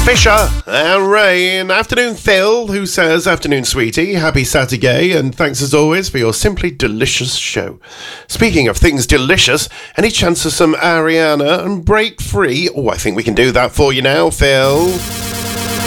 Fisher and Rain. Afternoon Phil, who says, afternoon sweetie, happy Saturday, and thanks as always for your simply delicious show. Speaking of things delicious, any chance of some Ariana and Break Free? Oh, I think we can do that for you now, Phil.